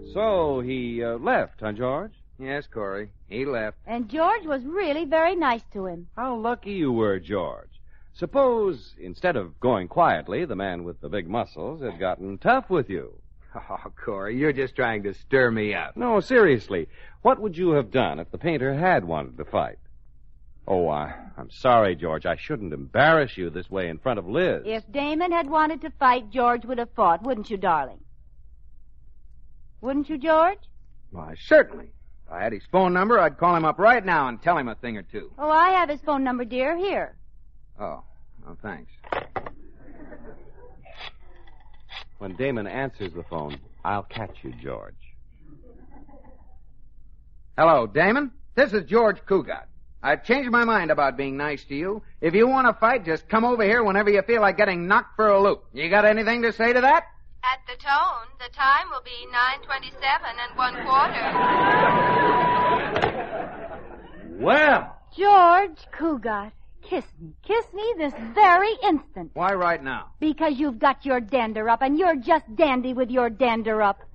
So he left, huh, George? Yes, Corey. He left. And George was really very nice to him. How lucky you were, George. Suppose, instead of going quietly, the man with the big muscles had gotten tough with you. Oh, Corey, you're just trying to stir me up. No, seriously. What would you have done if the painter had wanted to fight? Oh, I'm sorry, George. I shouldn't embarrass you this way in front of Liz. If Damon had wanted to fight, George would have fought, wouldn't you, darling? Wouldn't you, George? Why, certainly. If I had his phone number, I'd call him up right now and tell him a thing or two. Oh, I have his phone number, dear. Here. Oh, thanks. When Damon answers the phone, I'll catch you, George. Hello, Damon. This is George Cugat. I've changed my mind about being nice to you. If you want to fight, just come over here whenever you feel like getting knocked for a loop. You got anything to say to that? At the tone, the time will be 9:27 1/4. Well! George Cugat, kiss me. Kiss me this very instant. Why right now? Because you've got your dander up, and you're just dandy with your dander up.